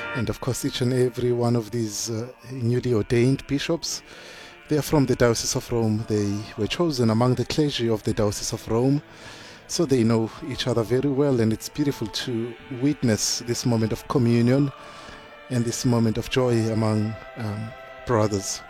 And of course, each and every one of these newly ordained bishops, they are from the Diocese of Rome. They were chosen among the clergy of the Diocese of Rome, so they know each other very well, and it's beautiful to witness this moment of communion and this moment of joy among brothers.